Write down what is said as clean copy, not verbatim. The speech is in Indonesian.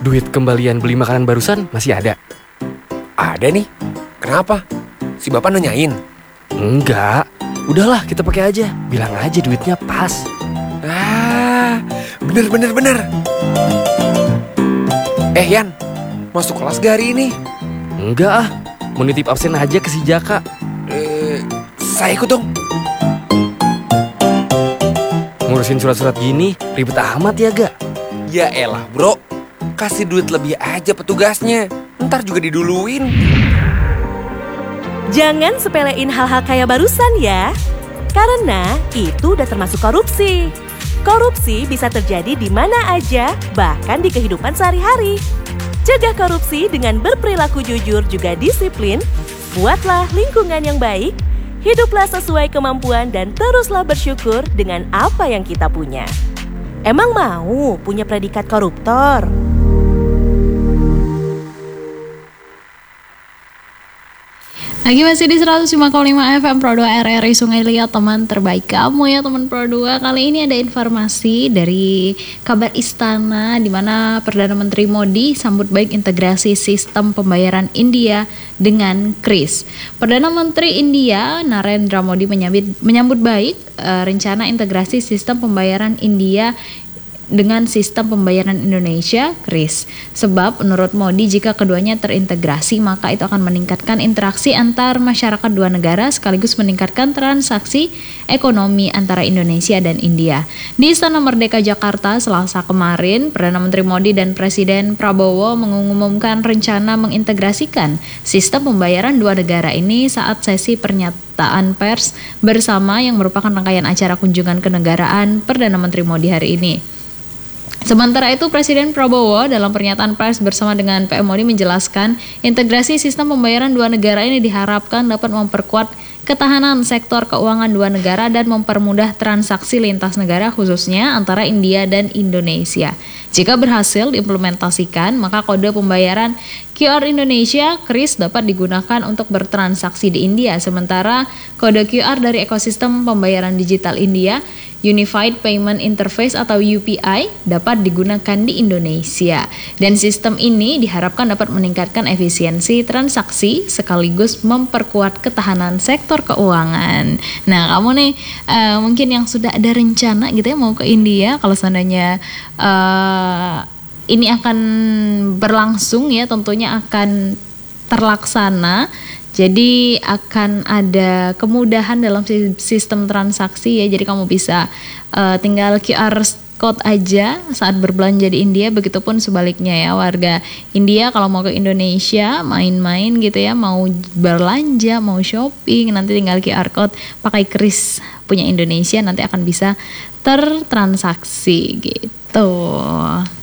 Duit kembalian beli makanan barusan masih ada? Ada nih. Kenapa? Si bapak nanyain? Enggak. Udahlah, kita pakai aja. Bilang aja duitnya pas. Bener. Yan, masuk kelas gak hari ini? Enggak mau nitip absen aja ke si Jaka. Saya ikut dong. Ngurusin surat-surat gini ribet amat ya gak? Ya elah bro, kasih duit lebih aja petugasnya. Ntar juga diduluin. Jangan sepelein hal-hal kayak barusan ya. Karena itu udah termasuk korupsi. Korupsi bisa terjadi di mana aja, bahkan di kehidupan sehari-hari. Cegah korupsi dengan berperilaku jujur juga disiplin. Buatlah lingkungan yang baik. Hiduplah sesuai kemampuan dan teruslah bersyukur dengan apa yang kita punya. Emang mau punya predikat koruptor? Lagi masih di 105,5 FM Pro 2 RRI Sungai Liat, teman terbaik kamu ya teman Pro 2. Kali ini ada informasi dari kabar istana di mana Perdana Menteri Modi sambut baik integrasi sistem pembayaran India dengan KRIS. Perdana Menteri India Narendra Modi menyambut baik rencana integrasi sistem pembayaran India dengan sistem pembayaran Indonesia, KRIS. Sebab menurut Modi jika keduanya terintegrasi maka itu akan meningkatkan interaksi antar masyarakat dua negara sekaligus meningkatkan transaksi ekonomi antara Indonesia dan India. Di Istana Merdeka Jakarta Selasa kemarin, Perdana Menteri Modi dan Presiden Prabowo mengumumkan rencana mengintegrasikan sistem pembayaran dua negara ini saat sesi pernyataan pers bersama yang merupakan rangkaian acara kunjungan kenegaraan Perdana Menteri Modi hari ini. Sementara itu, Presiden Prabowo dalam pernyataan pers bersama dengan PM Modi menjelaskan integrasi sistem pembayaran dua negara ini diharapkan dapat memperkuat ketahanan sektor keuangan dua negara dan mempermudah transaksi lintas negara khususnya antara India dan Indonesia. Jika berhasil diimplementasikan, maka kode pembayaran QR Indonesia KRIS dapat digunakan untuk bertransaksi di India, sementara kode QR dari ekosistem pembayaran digital India Unified Payment Interface atau UPI dapat digunakan di Indonesia. Dan sistem ini diharapkan dapat meningkatkan efisiensi transaksi sekaligus memperkuat ketahanan sektor keuangan. Nah, kamu nih mungkin yang sudah ada rencana gitu ya mau ke India, kalau seandainya ini akan berlangsung ya, tentunya akan terlaksana. Jadi akan ada kemudahan dalam sistem transaksi ya. Jadi kamu bisa tinggal QR code aja saat berbelanja di India. Begitupun sebaliknya ya, warga India kalau mau ke Indonesia main-main gitu ya, mau belanja, mau shopping, nanti tinggal QR code pakai KRIS punya Indonesia, nanti akan bisa tertransaksi gitu.